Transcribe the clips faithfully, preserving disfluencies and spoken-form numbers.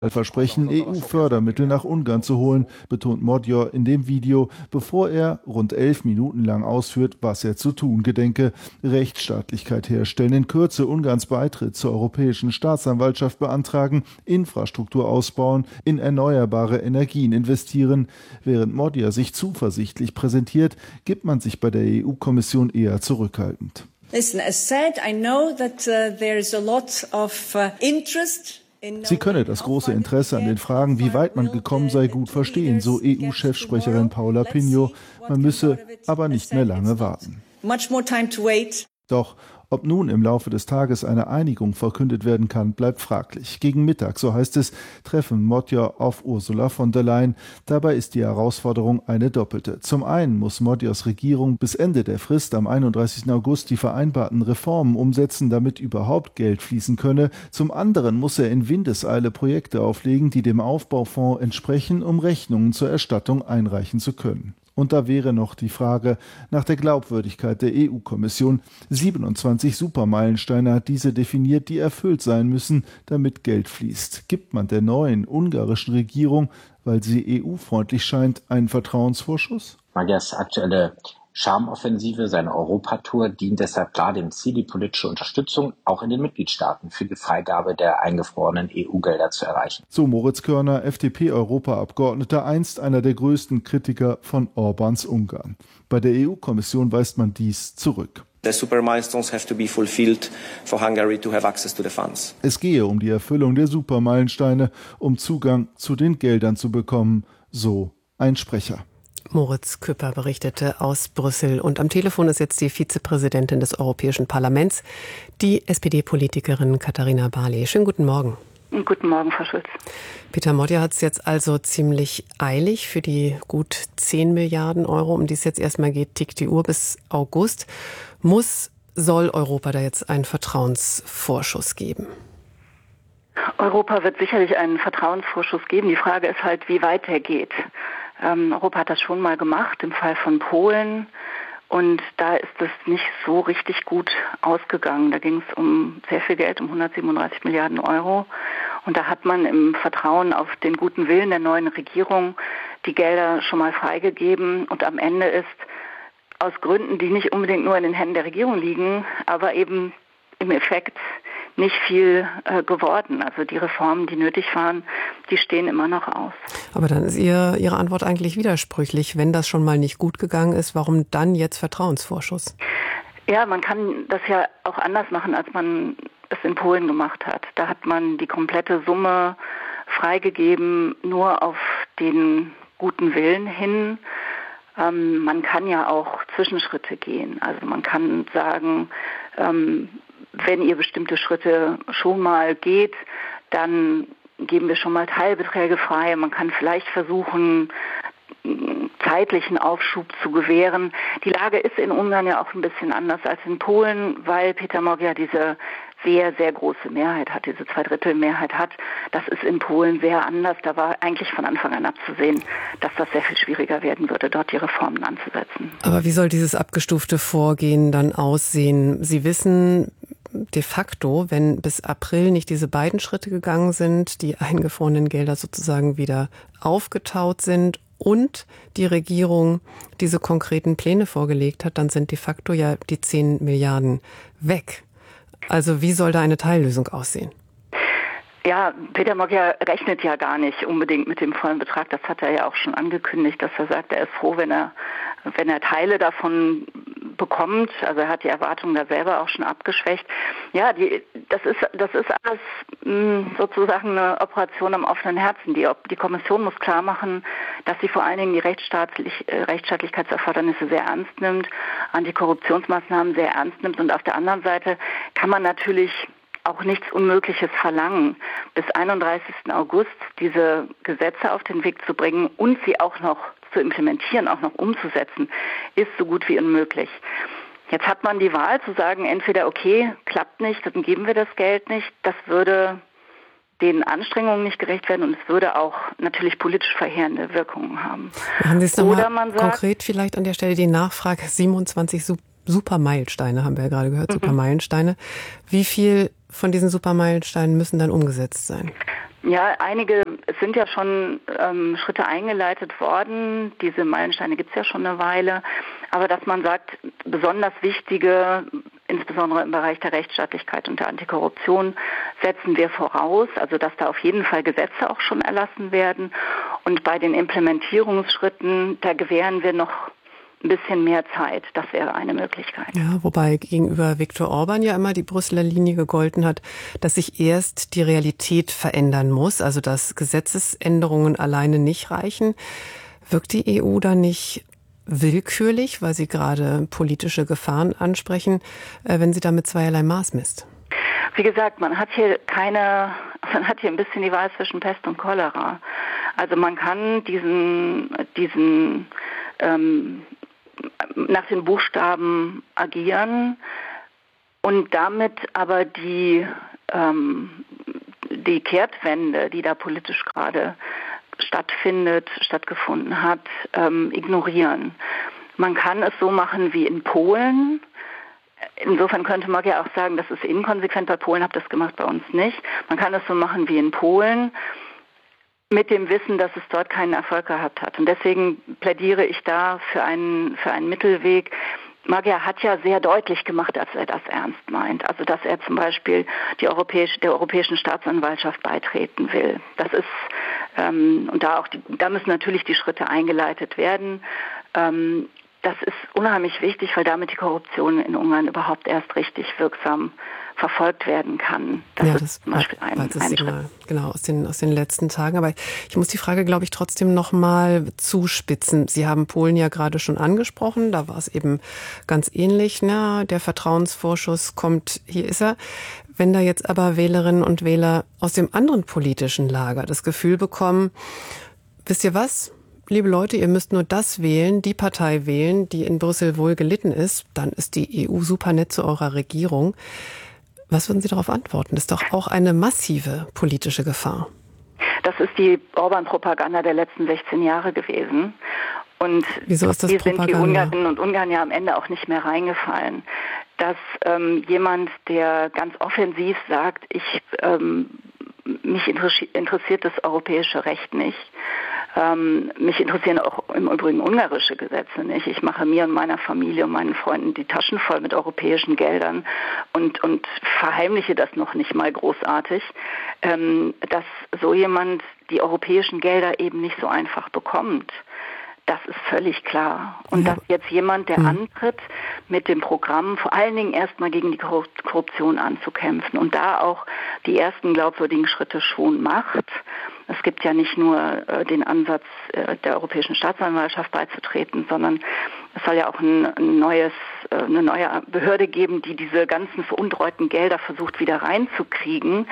Versprechen, E U-Fördermittel nach Ungarn zu holen, betont Magyar in dem Video, bevor er rund elf Minuten lang ausführt, was er zu tun gedenke. Rechtsstaatlichkeit herstellen, in Kürze Ungarns Beitritt zur Europäischen Staatsanwaltschaft beantragen, Infrastruktur ausbauen, in erneuerbare Energien investieren. Während Magyar sich zuversichtlich präsentiert, gibt man sich bei der E U-Kommission eher zurückhaltend. Listen, as said, I know that uh, there is a lot of uh, interest. Sie könne das große Interesse an den Fragen, wie weit man gekommen sei, gut verstehen, so E U-Chefsprecherin Paula Pinho. Man müsse aber nicht mehr lange warten. Doch ob nun im Laufe des Tages eine Einigung verkündet werden kann, bleibt fraglich. Gegen Mittag, so heißt es, treffen Magyar auf Ursula von der Leyen. Dabei ist die Herausforderung eine doppelte. Zum einen muss Magyars Regierung bis Ende der Frist am einunddreißigsten August die vereinbarten Reformen umsetzen, damit überhaupt Geld fließen könne. Zum anderen muss er in Windeseile Projekte auflegen, die dem Aufbaufonds entsprechen, um Rechnungen zur Erstattung einreichen zu können. Und da wäre noch die Frage nach der Glaubwürdigkeit der E U-Kommission. siebenundzwanzig Supermeilensteine hat diese definiert, die erfüllt sein müssen, damit Geld fließt. Gibt man der neuen ungarischen Regierung, weil sie E U-freundlich scheint, einen Vertrauensvorschuss? Magyars aktuelle Charmoffensive, seine Europatour, dient deshalb klar dem Ziel, die politische Unterstützung auch in den Mitgliedstaaten für die Freigabe der eingefrorenen E U-Gelder zu erreichen. So Moritz Körner, F D P-Europaabgeordneter, einst einer der größten Kritiker von Orbáns Ungarn. Bei der E U-Kommission weist man dies zurück. The super milestones have to be fulfilled for Hungary to have access to the funds. Es gehe um die Erfüllung der Supermeilensteine, um Zugang zu den Geldern zu bekommen, so ein Sprecher. Moritz Küpper berichtete aus Brüssel. Und am Telefon ist jetzt die Vizepräsidentin des Europäischen Parlaments, die S P D-Politikerin Katharina Barley. Schönen guten Morgen. Guten Morgen, Frau Schulz. Peter Magyar hat es jetzt also ziemlich eilig. Für die gut zehn Milliarden Euro, um die es jetzt erstmal geht, tickt die Uhr bis August. Muss, soll Europa da jetzt einen Vertrauensvorschuss geben? Europa wird sicherlich einen Vertrauensvorschuss geben. Die Frage ist halt, wie weit er geht. Ähm, Europa hat das schon mal gemacht, im Fall von Polen. Und da ist es nicht so richtig gut ausgegangen. Da ging es um sehr viel Geld, um hundertsiebenunddreißig Milliarden Euro. Und da hat man im Vertrauen auf den guten Willen der neuen Regierung die Gelder schon mal freigegeben. Und am Ende ist aus Gründen, die nicht unbedingt nur in den Händen der Regierung liegen, aber eben im Effekt nicht viel äh, geworden. Also die Reformen, die nötig waren, die stehen immer noch aus. Aber dann ist ihr, Ihre Antwort eigentlich widersprüchlich. Wenn das schon mal nicht gut gegangen ist, warum dann jetzt Vertrauensvorschuss? Ja, man kann das ja auch anders machen, als man es in Polen gemacht hat. Da hat man die komplette Summe freigegeben, nur auf den guten Willen hin. Ähm, man kann ja auch Zwischenschritte gehen. Also man kann sagen, ähm, wenn ihr bestimmte Schritte schon mal geht, dann geben wir schon mal Teilbeträge frei. Man kann vielleicht versuchen, zeitlichen Aufschub zu gewähren. Die Lage ist in Ungarn ja auch ein bisschen anders als in Polen, weil Peter Magyar diese sehr, sehr große Mehrheit hat, diese Zweidrittelmehrheit hat. Das ist in Polen sehr anders. Da war eigentlich von Anfang an abzusehen, dass das sehr viel schwieriger werden würde, dort die Reformen anzusetzen. Aber wie soll dieses abgestufte Vorgehen dann aussehen? Sie wissen de facto, wenn bis April nicht diese beiden Schritte gegangen sind, die eingefrorenen Gelder sozusagen wieder aufgetaut sind und die Regierung diese konkreten Pläne vorgelegt hat, dann sind de facto ja die zehn Milliarden weg. Also wie soll da eine Teillösung aussehen? Ja, Peter Magyar rechnet ja gar nicht unbedingt mit dem vollen Betrag. Das hat er ja auch schon angekündigt, dass er sagt, er ist froh, wenn er, wenn er Teile davon bekommt. Also er hat die Erwartungen da selber auch schon abgeschwächt. Ja, die, das ist, das ist alles mh, sozusagen eine Operation am offenen Herzen. Die, die Kommission muss klar machen, dass sie vor allen Dingen die Rechtsstaatlich, äh, Rechtsstaatlichkeitserfordernisse sehr ernst nimmt, Antikorruptionsmaßnahmen sehr ernst nimmt. Und auf der anderen Seite kann man natürlich auch nichts Unmögliches verlangen, bis einunddreißigsten August diese Gesetze auf den Weg zu bringen und sie auch noch zu implementieren, auch noch umzusetzen, ist so gut wie unmöglich. Jetzt hat man die Wahl zu sagen, entweder okay, klappt nicht, dann geben wir das Geld nicht. Das würde den Anstrengungen nicht gerecht werden und es würde auch natürlich politisch verheerende Wirkungen haben. Machen Sie es nochmal konkret vielleicht an der Stelle die Nachfrage, siebenundzwanzig Supermeilensteine haben wir ja gerade gehört, mhm. Supermeilensteine. Wie viel von diesen Supermeilensteinen müssen dann umgesetzt sein? Ja, einige, es sind ja schon ähm, Schritte eingeleitet worden. Diese Meilensteine gibt es ja schon eine Weile. Aber dass man sagt, besonders wichtige, insbesondere im Bereich der Rechtsstaatlichkeit und der Antikorruption, setzen wir voraus. Also dass da auf jeden Fall Gesetze auch schon erlassen werden. Und bei den Implementierungsschritten, da gewähren wir noch ein bisschen mehr Zeit. Das wäre eine Möglichkeit. Ja, wobei gegenüber Viktor Orban ja immer die Brüsseler Linie gegolten hat, dass sich erst die Realität verändern muss, also dass Gesetzesänderungen alleine nicht reichen. Wirkt die E U da nicht willkürlich, weil Sie gerade politische Gefahren ansprechen, wenn sie da mit zweierlei Maß misst? Wie gesagt, man hat hier keine, man hat hier ein bisschen die Wahl zwischen Pest und Cholera. Also man kann diesen, diesen ähm, nach den Buchstaben agieren und damit aber die, ähm, die Kehrtwende, die da politisch gerade stattfindet, stattgefunden hat, ähm, ignorieren. Man kann es so machen wie in Polen. Insofern könnte man ja auch sagen, das ist inkonsequent, weil Polen hat das gemacht, bei uns nicht. Man kann es so machen wie in Polen, mit dem Wissen, dass es dort keinen Erfolg gehabt hat. Und deswegen plädiere ich da für einen, für einen Mittelweg. Magyar hat ja sehr deutlich gemacht, dass er das ernst meint. Also, dass er zum Beispiel die europäische, der Europäischen Staatsanwaltschaft beitreten will. Das ist, ähm, und da auch, die, da müssen natürlich die Schritte eingeleitet werden. Ähm, das ist unheimlich wichtig, weil damit die Korruption in Ungarn überhaupt erst richtig wirksam verfolgt werden kann. Das ja, ist das zum Beispiel ein, das ein Signal, genau, aus den, aus den letzten Tagen. Aber ich muss die Frage, glaube ich, trotzdem noch mal zuspitzen. Sie haben Polen ja gerade schon angesprochen. Da war es eben ganz ähnlich. Na, der Vertrauensvorschuss kommt, hier ist er. Wenn da jetzt aber Wählerinnen und Wähler aus dem anderen politischen Lager das Gefühl bekommen, wisst ihr was? Liebe Leute, ihr müsst nur das wählen, die Partei wählen, die in Brüssel wohl gelitten ist, dann ist die E U super nett zu eurer Regierung. Was würden Sie darauf antworten? Das ist doch auch eine massive politische Gefahr. Das ist die Orban-Propaganda der letzten sechzehn Jahre gewesen. Und wieso ist das hier Propaganda? Sind die Ungarinnen und Ungarn ja am Ende auch nicht mehr reingefallen. Dass ähm, jemand, der ganz offensiv sagt, ich ähm, mich interessiert das europäische Recht nicht, Ähm, mich interessieren auch im Übrigen ungarische Gesetze nicht. Ich mache mir und meiner Familie und meinen Freunden die Taschen voll mit europäischen Geldern und, und verheimliche das noch nicht mal großartig, ähm, dass so jemand die europäischen Gelder eben nicht so einfach bekommt. Das ist völlig klar. Und ja. dass jetzt jemand, der hm. antritt, mit dem Programm vor allen Dingen erstmal gegen die Korruption anzukämpfen und da auch die ersten glaubwürdigen Schritte schon macht. Es gibt ja nicht nur äh, den Ansatz, äh, der Europäischen Staatsanwaltschaft beizutreten, sondern es soll ja auch ein, ein neues, äh, eine neue Behörde geben, die diese ganzen veruntreuten Gelder versucht wieder reinzukriegen.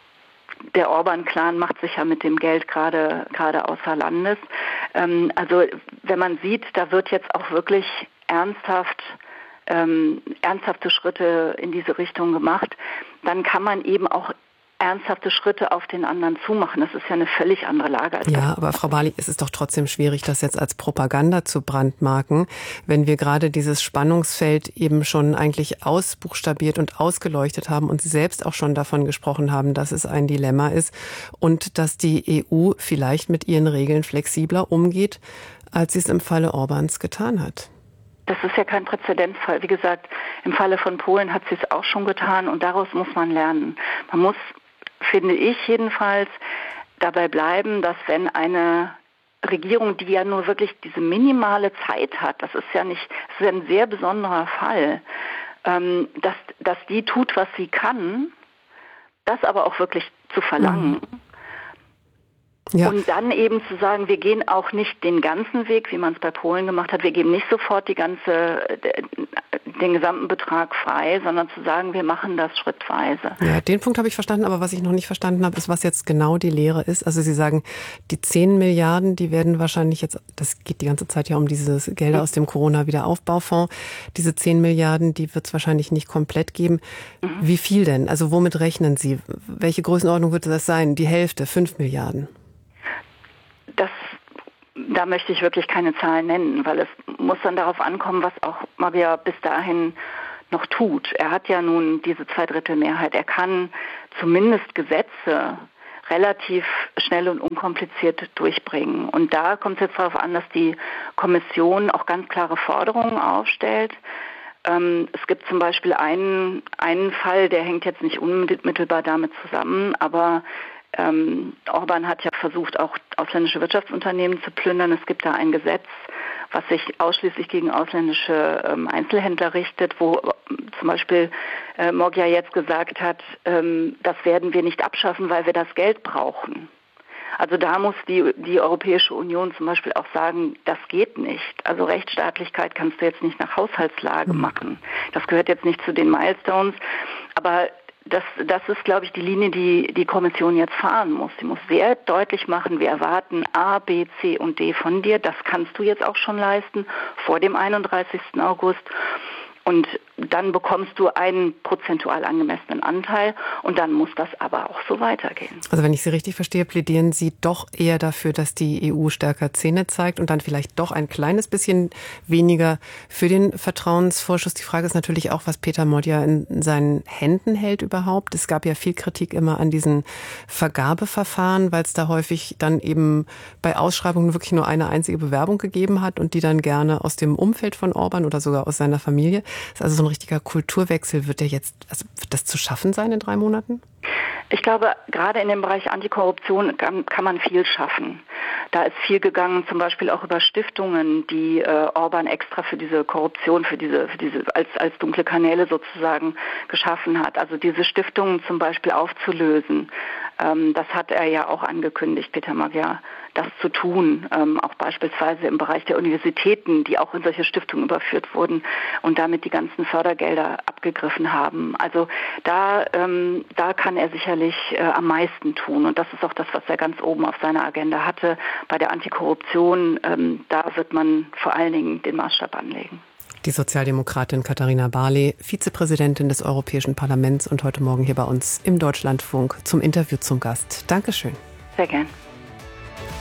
Der Orban-Clan macht sich ja mit dem Geld gerade gerade außer Landes. Ähm, also wenn man sieht, da wird jetzt auch wirklich ernsthaft ähm, ernsthafte Schritte in diese Richtung gemacht, dann kann man eben auch ernsthafte Schritte auf den anderen zumachen. Das ist ja eine völlig andere Lage. Als ja, aber Frau Barley, es ist doch trotzdem schwierig, das jetzt als Propaganda zu brandmarken, wenn wir gerade dieses Spannungsfeld eben schon eigentlich ausbuchstabiert und ausgeleuchtet haben und Sie selbst auch schon davon gesprochen haben, dass es ein Dilemma ist und dass die E U vielleicht mit ihren Regeln flexibler umgeht, als sie es im Falle Orbans getan hat. Das ist ja kein Präzedenzfall. Wie gesagt, im Falle von Polen hat sie es auch schon getan und daraus muss man lernen. Man muss, finde ich jedenfalls, dabei bleiben, dass wenn eine Regierung, die ja nur wirklich diese minimale Zeit hat, das ist ja nicht, das ist ja ein sehr besonderer Fall, ähm, dass, dass die tut, was sie kann, das aber auch wirklich zu verlangen. Mhm. Ja. Und dann eben zu sagen, wir gehen auch nicht den ganzen Weg, wie man es bei Polen gemacht hat, wir geben nicht sofort die ganze, den gesamten Betrag frei, sondern zu sagen, wir machen das schrittweise. Ja, den Punkt habe ich verstanden, aber was ich noch nicht verstanden habe, ist, was jetzt genau die Lehre ist. Also Sie sagen, die zehn Milliarden, die werden wahrscheinlich jetzt, das geht die ganze Zeit ja um dieses Gelder aus dem Corona-Wiederaufbaufonds, diese zehn Milliarden, die wird es wahrscheinlich nicht komplett geben. Mhm. Wie viel denn? Also womit rechnen Sie? Welche Größenordnung wird das sein? Die Hälfte, fünf Milliarden? Das, da möchte ich wirklich keine Zahlen nennen, weil es muss dann darauf ankommen, was auch Magyar bis dahin noch tut. Er hat ja nun diese Zweidrittelmehrheit. Er kann zumindest Gesetze relativ schnell und unkompliziert durchbringen. Und da kommt es jetzt darauf an, dass die Kommission auch ganz klare Forderungen aufstellt. Ähm, es gibt zum Beispiel einen, einen Fall, der hängt jetzt nicht unmittelbar damit zusammen, aber ähm, Orban hat ja versucht, auch ausländische Wirtschaftsunternehmen zu plündern. Es gibt da ein Gesetz, was sich ausschließlich gegen ausländische ähm, Einzelhändler richtet, wo äh, zum Beispiel äh, Moggia jetzt gesagt hat, ähm, das werden wir nicht abschaffen, weil wir das Geld brauchen. Also da muss die, die Europäische Union zum Beispiel auch sagen, das geht nicht. Also Rechtsstaatlichkeit kannst du jetzt nicht nach Haushaltslage machen. Das gehört jetzt nicht zu den Milestones, aber Das, das ist, glaube ich, die Linie, die die Kommission jetzt fahren muss. Sie muss sehr deutlich machen, wir erwarten A, B, C und D von dir. Das kannst du jetzt auch schon leisten vor dem einunddreißigsten August. Und dann bekommst du einen prozentual angemessenen Anteil und dann muss das aber auch so weitergehen. Also wenn ich Sie richtig verstehe, plädieren Sie doch eher dafür, dass die E U stärker Zähne zeigt und dann vielleicht doch ein kleines bisschen weniger für den Vertrauensvorschuss. Die Frage ist natürlich auch, was Peter Moggia in seinen Händen hält überhaupt. Es gab ja viel Kritik immer an diesen Vergabeverfahren, weil es da häufig dann eben bei Ausschreibungen wirklich nur eine einzige Bewerbung gegeben hat und die dann gerne aus dem Umfeld von Orban oder sogar aus seiner Familie. Das ist also so ein richtiger Kulturwechsel. Wird der jetzt, also wird das zu schaffen sein in drei Monaten? Ich glaube, gerade in dem Bereich Antikorruption kann, kann man viel schaffen. Da ist viel gegangen, zum Beispiel auch über Stiftungen, die äh, Orban extra für diese Korruption, für diese, für diese als, als dunkle Kanäle sozusagen geschaffen hat. Also diese Stiftungen zum Beispiel aufzulösen. Ähm, das hat er ja auch angekündigt, Peter Moggia, das zu tun. Ähm, auch beispielsweise im Bereich der Universitäten, die auch in solche Stiftungen überführt wurden und damit die ganzen Fördergelder abgegriffen haben. Also da, ähm, da kann er sicherlich äh, am meisten tun. Und das ist auch das, was er ganz oben auf seiner Agenda hatte. Bei der Antikorruption, ähm, da wird man vor allen Dingen den Maßstab anlegen. Die Sozialdemokratin Katharina Barley, Vizepräsidentin des Europäischen Parlaments und heute Morgen hier bei uns im Deutschlandfunk zum Interview zum Gast. Dankeschön. Sehr gern.